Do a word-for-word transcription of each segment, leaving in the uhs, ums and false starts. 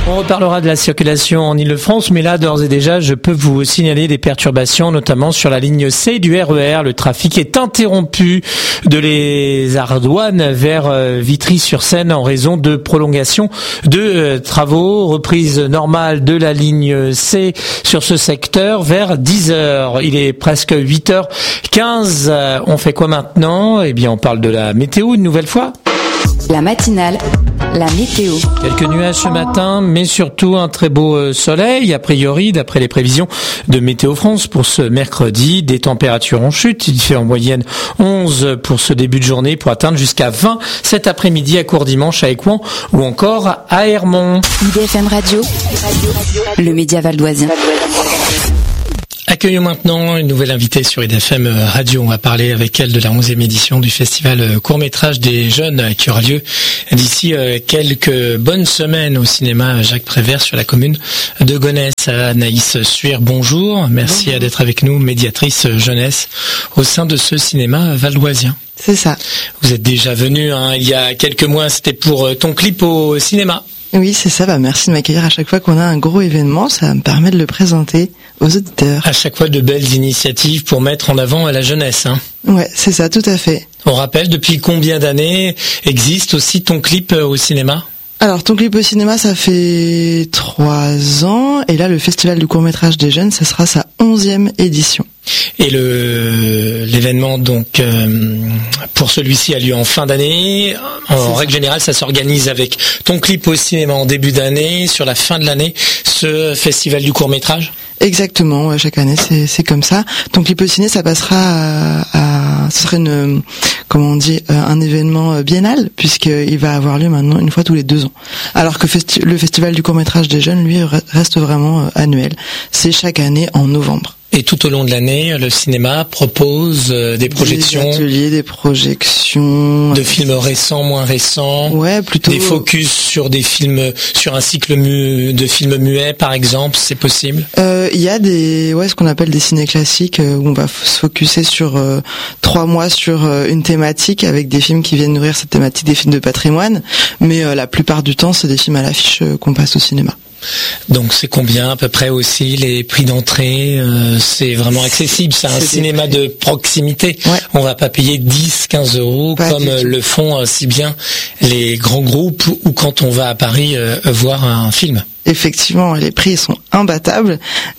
On reparlera de la circulation en Ile-de-France, mais là, d'ores et déjà, je peux vous signaler des perturbations, notamment sur la ligne C du R E R. Le trafic est interrompu de les Ardoines vers Vitry-sur-Seine en raison de prolongation de travaux. Reprise normale de la ligne C sur ce secteur vers dix heures. Il est presque huit heures quinze. On fait quoi maintenant? Eh bien, on parle de la météo une nouvelle fois. La matinale, la météo. Quelques nuages ce matin, mais surtout un très beau soleil, a priori, d'après les prévisions de Météo France pour ce mercredi. Des températures en chute. Il fait en moyenne onze pour ce début de journée, pour atteindre jusqu'à vingt cet après-midi à Courdimanche, à Écouen ou encore à Hermont. I D F M Radio, le média valdoisien. Accueillons maintenant une nouvelle invitée sur I D F M Radio. On va parler avec elle de la onzième édition du festival court-métrage des jeunes qui aura lieu d'ici quelques bonnes semaines au cinéma Jacques Prévert sur la commune de Gonesse. Anaïs Suir, bonjour. Merci bonjour. D'être avec nous, médiatrice jeunesse au sein de ce cinéma valdoisien. C'est ça. Vous êtes déjà venue hein, il y a quelques mois, c'était pour ton clip au cinéma. Oui, c'est ça. Bah, merci de m'accueillir à chaque fois qu'on a un gros événement. Ça me permet de le présenter aux auditeurs. À chaque fois, de belles initiatives pour mettre en avant la jeunesse. Hein. Ouais, c'est ça, tout à fait. On rappelle, depuis combien d'années existe aussi ton clip au cinéma ? Alors, ton clip au cinéma, ça fait trois ans. Et là, le Festival du court-métrage des jeunes, ça sera sa onzième édition. Et le l'événement donc euh, pour celui-ci a lieu en fin d'année. En règle générale, ça s'organise avec ton clip au cinéma en début d'année, sur la fin de l'année, ce festival du court-métrage. Exactement, ouais, chaque année c'est c'est comme ça. Ton clip au ciné, ça passera à, à ce serait une comment on dit un événement biennal puisqu'il va avoir lieu maintenant une fois tous les deux ans. Alors que festi- le festival du court-métrage des jeunes, lui, reste vraiment annuel. C'est chaque année en novembre. Et tout au long de l'année, le cinéma propose des projections, des ateliers, des projections, de films récents, moins récents, ouais, plutôt des focus sur des films, sur un cycle mu, de films muets, par exemple, c'est possible. Euh, il y a des, ouais, ce qu'on appelle des ciné classiques où on va se focuser sur euh, trois mois sur euh, une thématique avec des films qui viennent nourrir cette thématique, des films de patrimoine. Mais euh, la plupart du temps, c'est des films à l'affiche euh, qu'on passe au cinéma. Donc c'est combien à peu près aussi les prix d'entrée euh, c'est vraiment accessible, c'est un c'est cinéma de proximité. Ouais. On va pas payer dix, quinze euros pas comme le font euh, si bien les grands groupes ou quand on va à Paris euh, voir un film. Effectivement, les prix sont imbattables.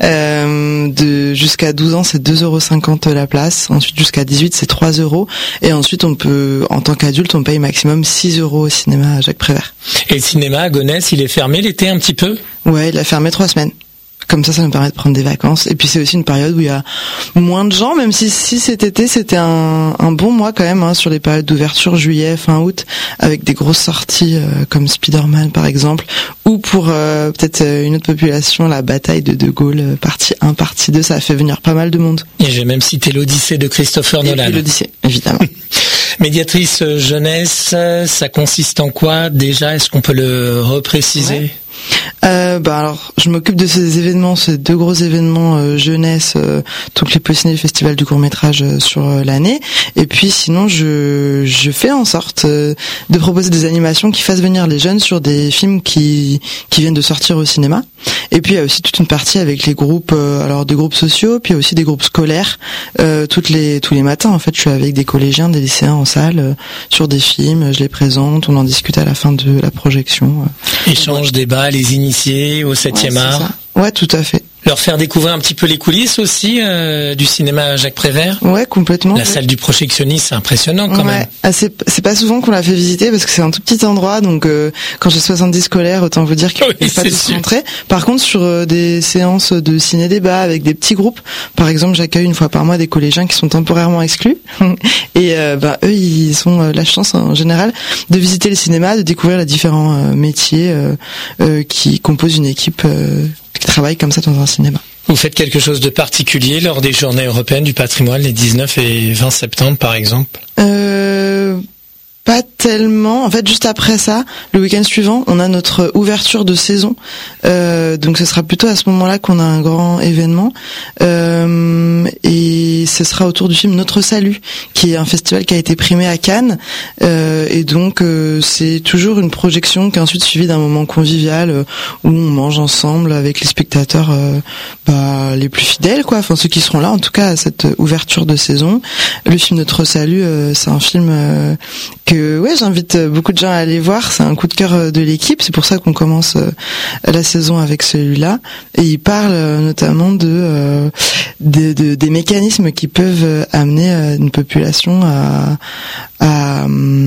Euh, de jusqu'à douze ans, c'est deux euros cinquante la place. Ensuite, jusqu'à dix-huit, c'est trois euros. Et ensuite, on peut, en tant qu'adulte, on paye maximum six euros au cinéma à Jacques Prévert. Et le cinéma à Gonesse, il est fermé l'été un petit peu ? Ouais, il a fermé trois semaines. Comme ça, ça nous permet de prendre des vacances. Et puis c'est aussi une période où il y a moins de gens, même si, si cet été c'était un, un bon mois quand même, hein, sur les périodes d'ouverture, juillet, fin août, avec des grosses sorties euh, comme Spider-Man par exemple, ou pour euh, peut-être une autre population, la bataille de De Gaulle, partie un, partie deux, ça a fait venir pas mal de monde. Et j'ai même cité l'Odyssée de Christopher Nolan. Et l'Odyssée, évidemment. Médiatrice jeunesse, ça consiste en quoi déjà ? Est-ce qu'on peut le repréciser ? Ouais. Euh, bah alors, je m'occupe de ces événements, ces deux gros événements euh, jeunesse, euh, tout le clip au ciné, le festival du court-métrage euh, sur euh, l'année. Et puis sinon, je je fais en sorte euh, de proposer des animations qui fassent venir les jeunes sur des films qui qui viennent de sortir au cinéma. Et puis il y a aussi toute une partie avec les groupes, euh, alors des groupes sociaux, puis il y a aussi des groupes scolaires. Euh, toutes les tous les matins, en fait, je suis avec des collégiens, des lycéens en salle euh, sur des films. Je les présente, on en discute à la fin de la projection. Euh. Échange, débat, les initiés au septième ouais, art. Ouais, tout à fait. Leur faire découvrir un petit peu les coulisses aussi euh, du cinéma Jacques Prévert. Ouais, complètement. La ouais. salle du projectionniste, c'est impressionnant quand ouais. même. Ah, c'est, c'est pas souvent qu'on l'a fait visiter parce que c'est un tout petit endroit, donc euh, quand j'ai soixante-dix scolaires, autant vous dire qu'il n'y oui, a pas de rentrée. Par contre, sur euh, des séances de ciné-débat avec des petits groupes, par exemple, j'accueille une fois par mois des collégiens qui sont temporairement exclus. Et euh, bah, eux, ils ont euh, la chance en général de visiter le cinéma, de découvrir les différents euh, métiers euh, euh, qui composent une équipe euh, qui travaille comme ça dans un cinéma. Vous faites quelque chose de particulier lors des journées européennes du patrimoine, les dix-neuf et vingt septembre par exemple ? Euh... Pas tellement. En fait, juste après ça, le week-end suivant, on a notre ouverture de saison. Euh, donc, ce sera plutôt à ce moment-là qu'on a un grand événement. Euh, et ce sera autour du film Notre Salut, qui est un festival qui a été primé à Cannes. Euh, et donc, euh, c'est toujours une projection qui est ensuite suivie d'un moment convivial euh, où on mange ensemble avec les spectateurs euh, bah, les plus fidèles, quoi. Enfin, ceux qui seront là, en tout cas, à cette ouverture de saison. Le film Notre Salut, euh, c'est un film euh, que ouais, j'invite beaucoup de gens à aller voir. C'est un coup de cœur de l'équipe. C'est pour ça qu'on commence euh, la saison avec celui-là. Et il parle euh, notamment de, euh, de, de des mécanismes qui peuvent amener euh, une population à, à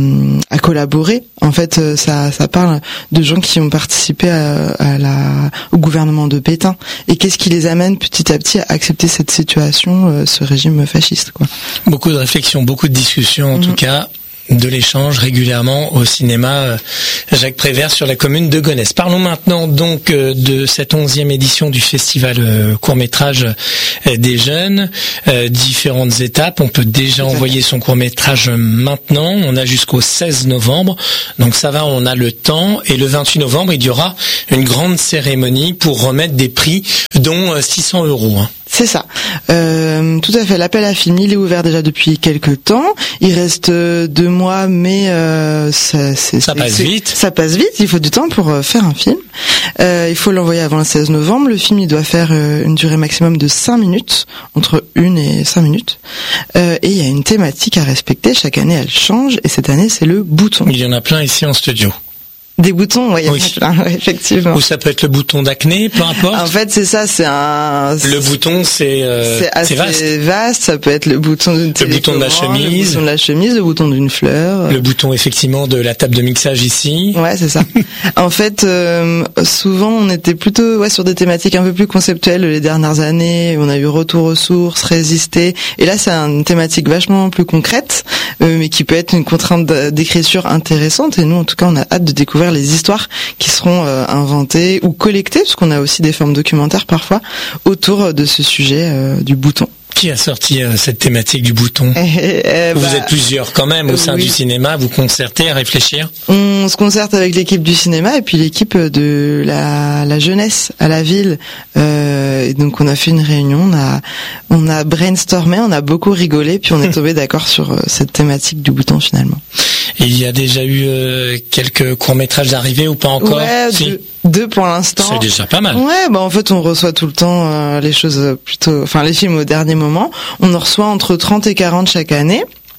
à collaborer. En fait, ça ça parle de gens qui ont participé à, à la au gouvernement de Pétain et qu'est-ce qui les amène petit à petit à accepter cette situation, euh, ce régime fasciste, quoi. Beaucoup de réflexions, beaucoup de discussions en mmh. tout cas. De l'échange régulièrement au cinéma Jacques Prévert sur la commune de Gonesse. Parlons maintenant donc de cette onzième édition du festival court-métrage des jeunes. Euh, différentes étapes. On peut déjà envoyer son court-métrage maintenant. On a jusqu'au seize novembre. Donc ça va, on a le temps. Et le vingt-huit novembre, il y aura une grande cérémonie pour remettre des prix, dont six cents euros. Hein. C'est ça. Euh, tout à fait. L'appel à film, il est ouvert déjà depuis quelques temps. Il reste deux mois, mais euh, ça, c'est, ça passe c'est, vite. Ça passe vite. Il faut du temps pour faire un film. Euh, il faut l'envoyer avant le seize novembre. Le film, il doit faire une durée maximum de cinq minutes, entre une et cinq minutes. Euh, et il y a une thématique à respecter. Chaque année, elle change. Et cette année, c'est le bouton. Il y en a plein ici en studio. Des boutons, ouais, il y en a plein, ouais, effectivement. Ou ça peut être le bouton d'acné, peu importe. En fait, c'est ça, c'est un... Le bouton, c'est euh, c'est assez vaste. vaste. Ça peut être le bouton d'une Le bouton de la chemise. Le bouton de la chemise, le bouton d'une fleur. Le bouton, effectivement, de la table de mixage ici. Ouais, c'est ça. En fait, euh, souvent, on était plutôt ouais sur des thématiques un peu plus conceptuelles les dernières années. On a eu retour aux sources, résister. Et là, c'est une thématique vachement plus concrète, euh, mais qui peut être une contrainte d'écriture intéressante. Et nous, en tout cas, on a hâte de découvrir les histoires qui seront euh, inventées ou collectées, parce qu'on a aussi des formes documentaires parfois, autour de ce sujet euh, du bouton. Qui a sorti euh, cette thématique du bouton? eh, eh, Vous bah, êtes plusieurs quand même au sein oui. du cinéma, vous concertez à réfléchir? On se concerte avec l'équipe du cinéma et puis l'équipe de la, la jeunesse à la ville. Euh, et donc on a fait une réunion, on a, on a brainstormé, on a beaucoup rigolé, puis on est tombé d'accord sur euh, cette thématique du bouton finalement. Et il y a déjà eu euh, quelques courts-métrages arrivés ou pas encore? Ouais, si. deux, deux pour l'instant. C'est déjà pas mal. Ouais, bah en fait on reçoit tout le temps euh, les choses plutôt, enfin les films au dernier moment. On en reçoit entre trente et quarante chaque année.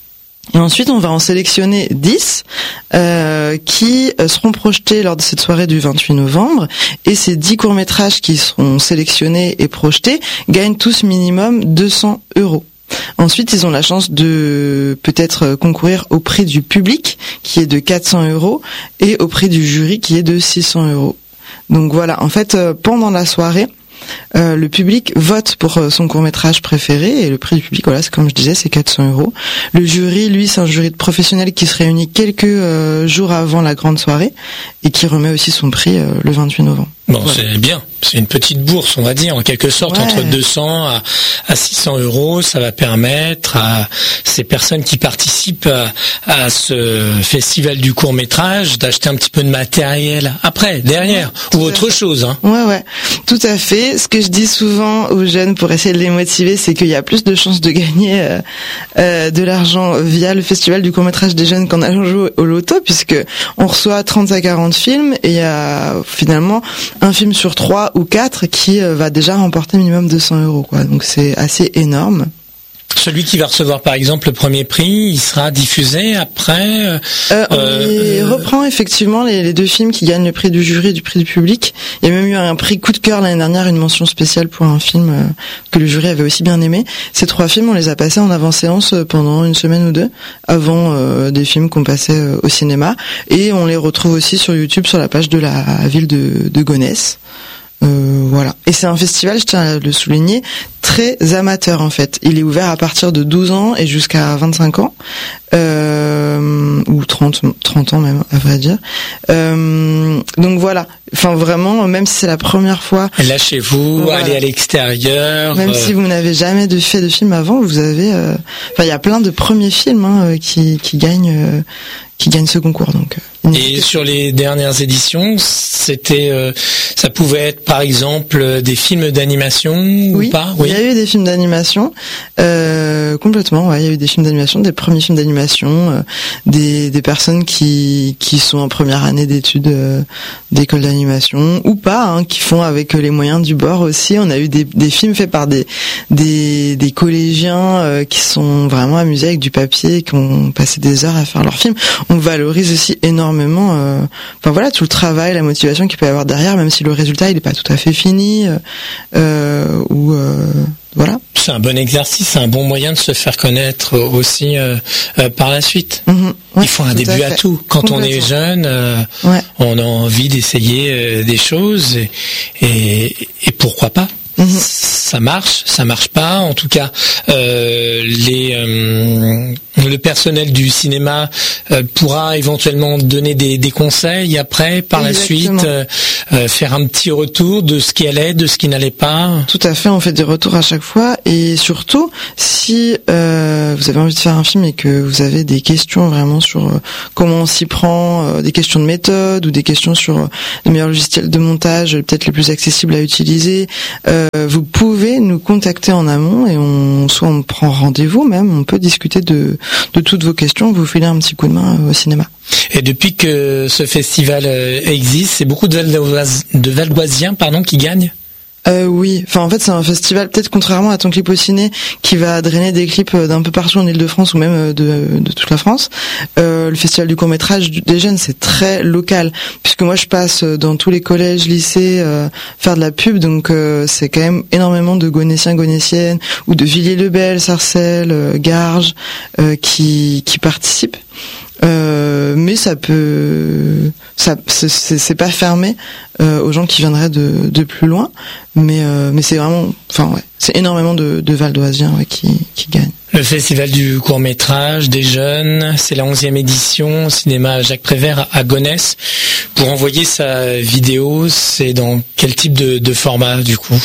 Et ensuite, on va en sélectionner dix euh, qui seront projetés lors de cette soirée du vingt-huit novembre. Et ces dix courts-métrages qui seront sélectionnés et projetés gagnent tous minimum deux cents euros. Ensuite, ils ont la chance de peut-être concourir au prix du public, qui est de quatre cents euros, et au prix du jury, qui est de six cents euros. Donc voilà, en fait, pendant la soirée, Euh, le public vote pour euh, son court-métrage préféré et le prix du public, voilà, c'est comme je disais, c'est quatre cents euros. Le jury, lui, c'est un jury de professionnels qui se réunit quelques euh, jours avant la grande soirée et qui remet aussi son prix euh, le vingt-huit novembre. Bon, voilà. C'est bien. C'est une petite bourse, on va dire, en quelque sorte, ouais. Entre deux cents à, à six cents euros. Ça va permettre à ces personnes qui participent à, à ce festival du court-métrage d'acheter un petit peu de matériel après, derrière, ouais, ou autre chose. Hein. Ouais, ouais, tout à fait. Ce que je dis souvent aux jeunes pour essayer de les motiver, c'est qu'il y a plus de chances de gagner euh, euh, de l'argent via le festival du court-métrage des jeunes qu'en allant jouer au loto, puisque on reçoit trente à quarante films et il y a finalement un film sur trois ou quatre qui euh, va déjà remporter minimum deux cents euros, quoi. Donc c'est assez énorme. Celui qui va recevoir par exemple le premier prix, il sera diffusé après euh, euh, On euh, reprend effectivement les, les deux films qui gagnent le prix du jury et du prix du public. Il y a même eu un prix coup de cœur l'année dernière, une mention spéciale pour un film euh, que le jury avait aussi bien aimé. Ces trois films, on les a passés en avant-séance pendant une semaine ou deux, avant euh, des films qu'on passait euh, au cinéma. Et on les retrouve aussi sur YouTube, sur la page de la ville de, de Gonesse. Euh, voilà. Et c'est un festival, je tiens à le souligner, très amateur en fait. Il est ouvert à partir de douze ans et jusqu'à vingt-cinq ans, euh, ou trente, trente ans même, à vrai dire. Euh, donc voilà. Enfin vraiment, même si c'est la première fois. Lâchez-vous, voilà. Allez à l'extérieur. Même euh... si vous n'avez jamais de fait de film avant, vous avez. Euh... Enfin, il y a plein de premiers films hein, qui qui gagnent. Euh... qui gagne ce concours. Donc. Et sur les dernières éditions, c'était, euh, ça pouvait être par exemple des films d'animation oui, ou pas? Oui, il y a eu des films d'animation, euh, complètement. Ouais, il y a eu des films d'animation, des premiers films d'animation, euh, des des personnes qui qui sont en première année d'études euh, d'école d'animation ou pas, hein, qui font avec les moyens du bord aussi. On a eu des des films faits par des des des collégiens euh, qui sont vraiment amusés avec du papier, qui ont passé des heures à faire leurs films. On valorise aussi énormément Euh, enfin voilà, tout le travail, la motivation qu'il peut y avoir derrière, même si le résultat il n'est pas tout à fait fini euh, ou euh, voilà. C'est un bon exercice, c'est un bon moyen de se faire connaître aussi euh, euh, par la suite. Mmh, ouais, il faut un début à, à tout. Quand on est jeune, euh, ouais. on a envie d'essayer euh, des choses et, et, et pourquoi pas. Mmh. Ça marche, ça marche pas. En tout cas, euh, les euh, le personnel du cinéma euh, pourra éventuellement donner des, des conseils après, par Exactement. la suite, euh, euh, faire un petit retour de ce qui allait, de ce qui n'allait pas. Tout à fait, on fait des retours à chaque fois et surtout, si euh, vous avez envie de faire un film et que vous avez des questions vraiment sur euh, comment on s'y prend, euh, des questions de méthode ou des questions sur euh, les meilleurs logiciels de montage, peut-être les plus accessibles à utiliser, euh, vous pouvez nous contacter en amont et on soit on prend rendez-vous même, on peut discuter de de toutes vos questions, vous filer un petit coup de main au cinéma. Et depuis que ce festival existe, c'est beaucoup de, Valdois, de Valdoisiens pardon, qui gagnent? Euh, oui, enfin en fait c'est un festival peut-être contrairement à Ton Clip au ciné qui va drainer des clips d'un peu partout en Ile-de-France ou même de, de toute la France. Euh, le festival du court-métrage des jeunes c'est très local puisque moi je passe dans tous les collèges, lycées euh, faire de la pub donc euh, c'est quand même énormément de Gonétiens, Gonétiennes ou de Villiers-le-Bel, Sarcelles, euh, Garges euh, qui qui participent. Euh, mais ça peut, ça, c'est, c'est pas fermé euh, aux gens qui viendraient de, de plus loin, mais euh, mais c'est vraiment, enfin ouais, c'est énormément de, de Valdoisiens ouais, qui qui gagnent. Le festival du court métrage des jeunes, c'est la onzième édition, cinéma Jacques Prévert à Gonesse. Pour envoyer sa vidéo, c'est dans quel type de, de format du coup?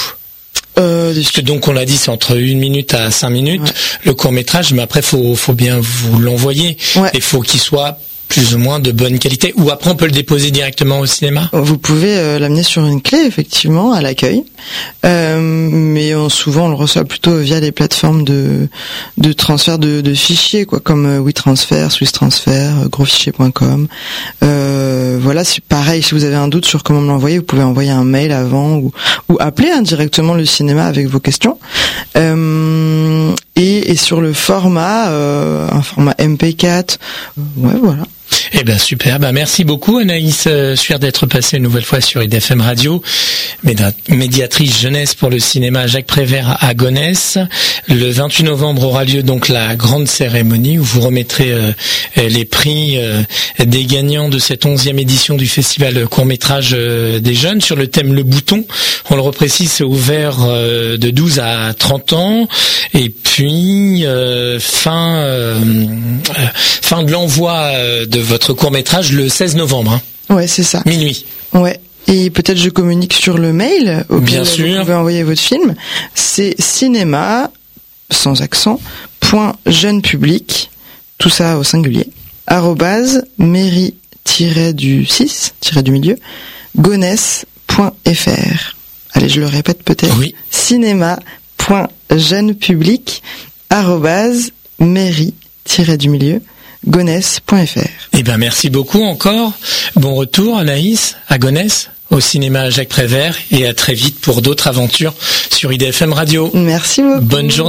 Euh, Parce que donc on l'a dit, c'est entre une minute à cinq minutes ouais. le court métrage, mais après faut faut bien vous l'envoyer ouais. et faut qu'il soit plus ou moins de bonne qualité. Ou après on peut le déposer directement au cinéma. Vous pouvez euh, l'amener sur une clé effectivement à l'accueil, euh, mais on, souvent on le reçoit plutôt via les plateformes de de transfert de, de fichiers quoi, comme euh, WeTransfer, SwissTransfer, euh, grosfichier point com. Euh, voilà, c'est pareil. Si vous avez un doute sur comment me l'envoyer, vous pouvez envoyer un mail avant ou ou appeler hein, directement le cinéma avec vos questions. Euh, et, et sur le format, euh, un format M P quatre, euh, ouais voilà. Eh ben super, ben merci beaucoup Anaïs euh, Suire d'être passée une nouvelle fois sur I D F M Radio, médiatrice jeunesse pour le cinéma Jacques Prévert à Gonesse. Le vingt-huit novembre aura lieu donc la grande cérémonie où vous remettrez euh, les prix euh, des gagnants de cette onzième édition du festival court-métrage euh, des jeunes sur le thème Le Bouton. On le reprécise, c'est ouvert euh, de douze à trente ans et puis euh, fin euh, euh, fin de l'envoi euh, de votre court-métrage le seize novembre. Hein. Ouais, c'est ça. Minuit. Ouais. Et peut-être je communique sur le mail auquel Bien sûr. vous pouvez envoyer votre film. C'est cinéma, sans accent, point jeune public, tout ça au singulier, arrobase, mairie du six, du milieu, gonesse point f r. Allez, je le répète peut-être. Oui. cinéma point jeune public, arrobase, mairie du milieu, gonesse point f r. Eh ben merci beaucoup encore. Bon retour Anaïs à Gonesse, au cinéma Jacques Prévert et à très vite pour d'autres aventures sur I D F M Radio. Merci beaucoup. Bonne journée.